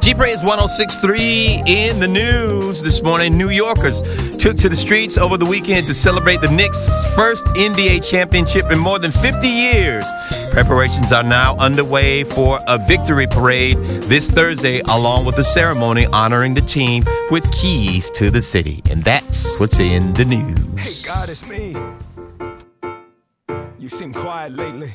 G-Praise 106.3 in the news this morning. New Yorkers took to the streets over the weekend to celebrate the Knicks' first NBA championship in more than 50 years. Preparations are now underway for a victory parade this Thursday, along with a ceremony honoring the team with keys to the city. And that's what's in the news. Hey, God, it's me. You seem quiet lately.